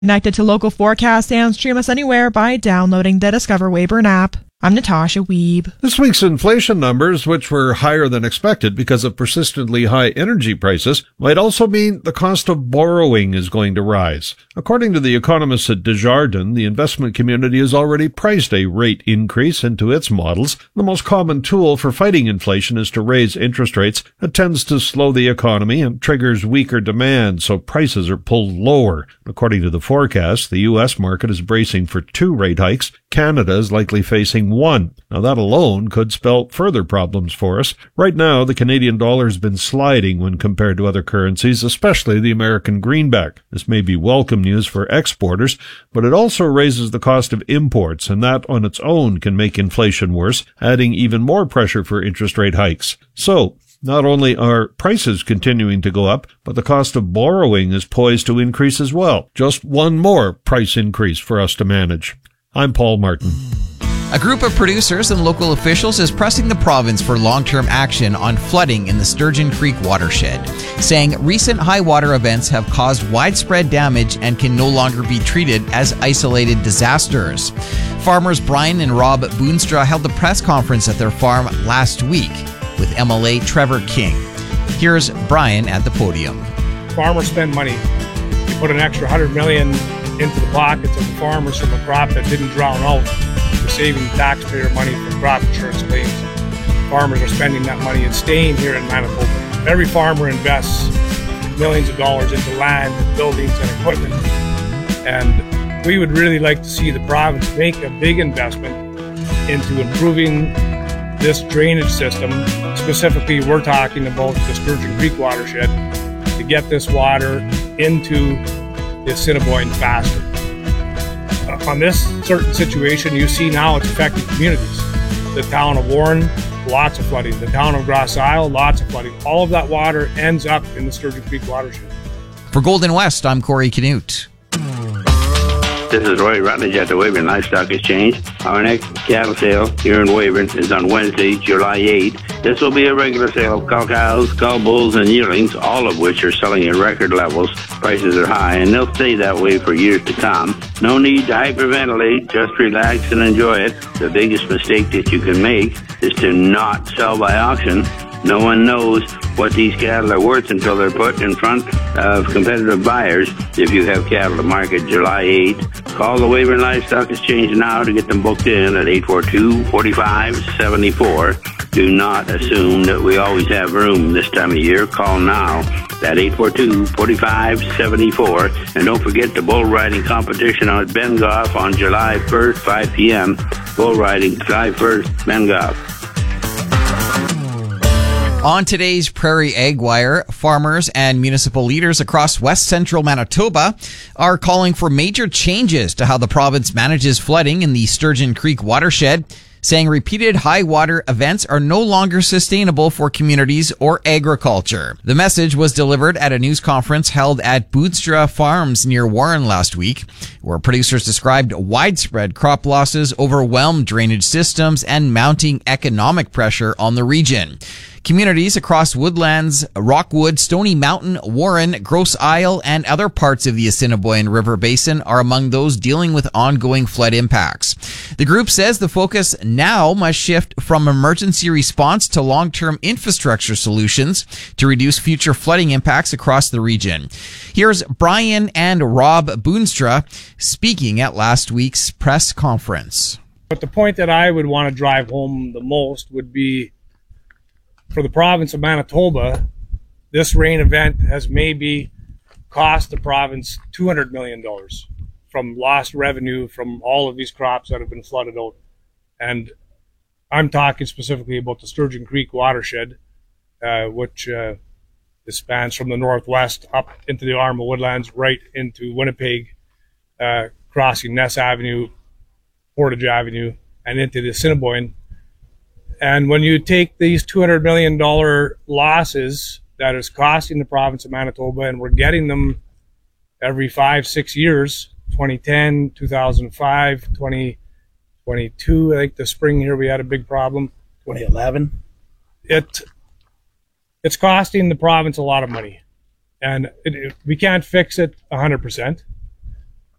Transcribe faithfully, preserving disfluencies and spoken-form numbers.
Connected to local forecasts and stream us anywhere by downloading the Discover Weyburn app. I'm Natasha Wiebe. This week's inflation numbers, which were higher than expected because of persistently high energy prices, might also mean the cost of borrowing is going to rise. According to the economists at Desjardins, the investment community has already priced a rate increase into its models. The most common tool for fighting inflation is to raise interest rates. It tends to slow the economy and triggers weaker demand, so prices are pulled lower. According to the forecast, the U S market is bracing for two rate hikes. Canada is likely facing one. Now that alone could spell further problems for us. Right now, the Canadian dollar has been sliding when compared to other currencies, especially the American greenback. This may be welcome news for exporters, but it also raises the cost of imports, and that on its own can make inflation worse, adding even more pressure for interest rate hikes. So, not only are prices continuing to go up, but the cost of borrowing is poised to increase as well. Just one more price increase for us to manage. I'm Paul Martin. A group of producers and local officials is pressing the province for long-term action on flooding in the Sturgeon Creek watershed, saying recent high water events have caused widespread damage and can no longer be treated as isolated disasters. Farmers Brian and Rob Boonstra held a press conference at their farm last week with M L A Trevor King. Here's Brian at the podium. Farmers spend money. You put an extra one hundred million dollars into the pockets of the farmers from a crop that didn't drown out. We're saving taxpayer money for crop insurance claims. Farmers are spending that money and staying here in Manitoba. Every farmer invests millions of dollars into land, buildings, and equipment. And we would really like to see the province make a big investment into improving this drainage system. Specifically, we're talking about the Sturgeon Creek watershed to get this water into the Assiniboine faster. Uh, on this certain situation, you see now it's affecting communities. The town of Warren, lots of flooding. The town of Grosse Isle, lots of flooding. All of that water ends up in the Sturgeon Creek watershed. For Golden West, I'm Corey Canute. This is Roy Rutledge at the Weyburn Livestock Exchange. Our next cattle sale here in Weyburn is on Wednesday, July eighth. This will be a regular sale of cull cows, cull bulls, and yearlings, all of which are selling at record levels. Prices are high, and they'll stay that way for years to come. No need to hyperventilate, just relax and enjoy it. The biggest mistake that you can make is to not sell by auction. No one knows what these cattle are worth until they're put in front of competitive buyers. If you have cattle to market July eighth, call the Weyburn Livestock Exchange now to get them booked in at eight four two, four five seven four. Do not assume that we always have room this time of year. Call now at eight four two, four five seven four. And don't forget the bull riding competition on Bengoff on July first, five p.m. Bull riding, July first, Bengoff. On today's Prairie Ag Wire, farmers and municipal leaders across west central Manitoba are calling for major changes to how the province manages flooding in the Sturgeon Creek watershed, saying repeated high water events are no longer sustainable for communities or agriculture. The message was delivered at a news conference held at Boonstra Farms near Warren last week, where producers described widespread crop losses, overwhelmed drainage systems, and mounting economic pressure on the region. Communities across Woodlands, Rockwood, Stony Mountain, Warren, Grosse Isle, and other parts of the Assiniboine River Basin are among those dealing with ongoing flood impacts. The group says the focus now must shift from emergency response to long-term infrastructure solutions to reduce future flooding impacts across the region. Here's Brian and Rob Boonstra speaking at last week's press conference. But the point that I would want to drive home the most would be, for the province of Manitoba, this rain event has maybe cost the province two hundred million dollars from lost revenue from all of these crops that have been flooded out. And I'm talking specifically about the Sturgeon Creek watershed, uh, which uh, spans from the northwest up into the Arm of Woodlands, right into Winnipeg, uh, crossing Ness Avenue, Portage Avenue, and into the Assiniboine. And when you take these two hundred million dollars losses that is costing the province of Manitoba, and we're getting them every five, six years, twenty ten, two thousand five, twenty twenty-two, I think the spring here we had a big problem. twenty eleven. It, it's costing the province a lot of money. And it, it, we can't fix it one hundred percent.